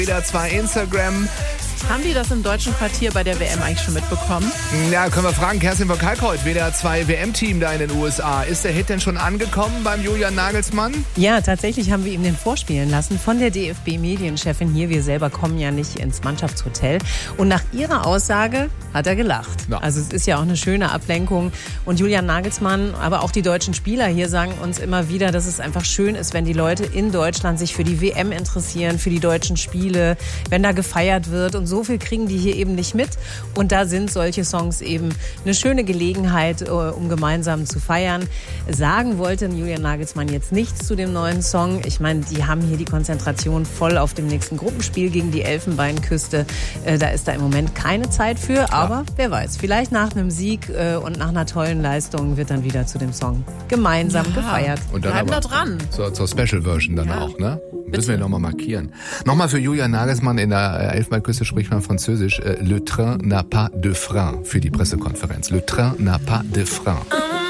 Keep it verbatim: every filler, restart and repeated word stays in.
W D R zwei Instagram. Haben die das im deutschen Quartier bei der W M eigentlich schon mitbekommen? Ja, können wir fragen. Kerstin von Kalkreuth, W D R zwei W M-Team da in den U S A. Ist der Hit denn schon angekommen beim Julian Nagelsmann? Ja, tatsächlich haben wir ihm den vorspielen lassen von der D F B-Medienchefin hier. Wir selber kommen ja nicht ins Mannschaftshotel. Und nach ihrer Aussage hat er gelacht. Ja. Also es ist ja auch eine schöne Ablenkung. Und Julian Nagelsmann, aber auch die deutschen Spieler hier sagen uns immer wieder, dass es einfach schön ist, wenn die Leute in Deutschland sich für die W M interessieren, für die deutschen Spiele, wenn da gefeiert wird. Und so viel kriegen die hier eben nicht mit. Und da sind solche Songs eben eine schöne Gelegenheit, um gemeinsam zu feiern. Sagen wollte Julian Nagelsmann jetzt nichts zu dem neuen Song. Ich meine, die haben hier die Konzentration voll auf dem nächsten Gruppenspiel gegen die Elfenbeinküste. Da ist da im Moment keine Zeit für. Aber ja, wer weiß, vielleicht nach einem Sieg und nach einer tollen Leistung wird dann wieder zu dem Song gemeinsam ja gefeiert. Und dann bleiben da dran. Zur, zur Special Version dann ja auch, ne? Bitte. Müssen wir nochmal markieren. Nochmal für Julian Nagelsmann in der Elfenbeinküste spricht man Französisch. Le train n'a pas de frein für die Pressekonferenz. Le train n'a pas de frein.